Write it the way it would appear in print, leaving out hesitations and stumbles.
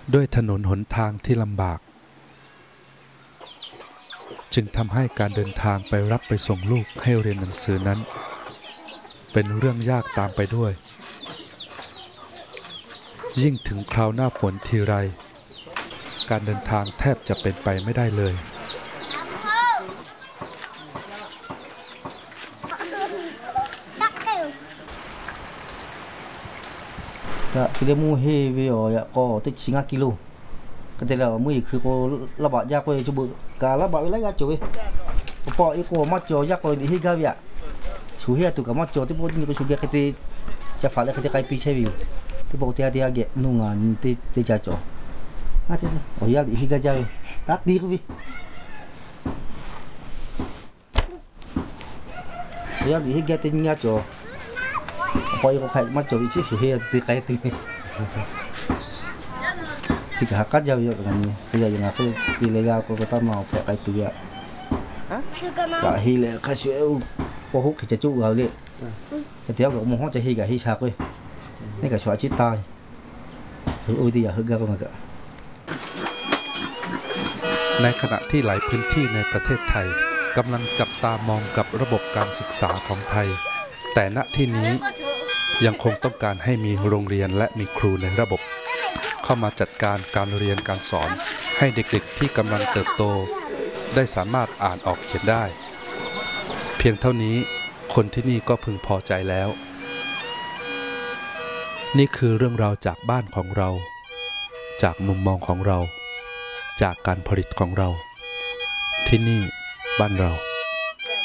ด้วยถนนหนทางที่ลำบากจึงทำให้การเดินทางไปรับไปส่งลูกให้เรียนหนังสือนั้นเป็นเรื่องยากตามไปด้วยยิ่งถึงคราวหน้าฝนทีไรการเดินทางแทบจะเป็นไปไม่ได้เลย Ya, kita mu heavy ya ko tới 9 kilo. Cái là muคือko la ba ya ko coba ka la ba la ya coba. Po ko ma cho ya ko hi ga ya. Su he tu ka ma cho ti po ni ko su ga cái ti cha fa la cái kai pi che vi. Ti po ti dia ge nu nga ti cha cho. Ha ti o ya hi ga ja. Tak đi ko vi. Ya hi ga ti nya cho. Poi ko khai mắt cho vị trí su he ti kai ti. Thì cả cắt dao vậy cái này bây giờ những cái đi lấy gạo của ta màu phải cái túi ạ cả hi lệ cái sữa có hút thì chú gạo đi cái téo của một hót cho hi cả hi sạc đi này cả sữa chít tai thử ôi đi à hư gạo mà cả ในขณะที่หลายพื้นที่ในประเทศไทยกำลังจับตามองกับระบบการศึกษาของไทยแต่ณที่นี้ยังคงต้องการให้มีโรงเรียนและมีครูในระบบเข้ามาจัดการการเรียนการสอนให้เด็กๆที่กำลังเติบโตได้สามารถอ่านออกเขียนได้เพียงเท่านี้คนที่นี่ก็พึงพอใจแล้วนี่คือเรื่องราวจากบ้านของเราจากมุมมองของเราจากการผลิตของเราที่นี่บ้านเรา